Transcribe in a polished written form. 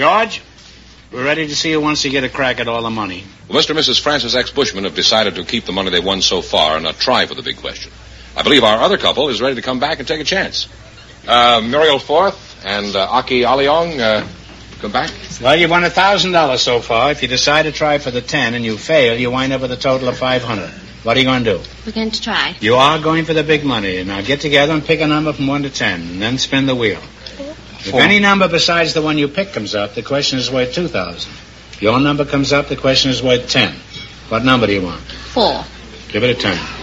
George, we're ready to see you once you get a crack at all the money. Well, Mr. and Mrs. Francis X. Bushman have decided to keep the money they won so far and not try for the big question. I believe our other couple is ready to come back and take a chance. Muriel Forth and Aki Aliong, come back. Well, you won $1,000 so far. If you decide to try for the 10 and you fail, you wind up with a total of $500. What are you going to do? We're going to try. You are going for the big money. Now get together and pick a number from 1 to 10, and then spin the wheel. 4. If any number besides the one you pick comes up, the question is worth $2,000. If your number comes up, the question is worth 10. What number do you want? 4. Give it a turn.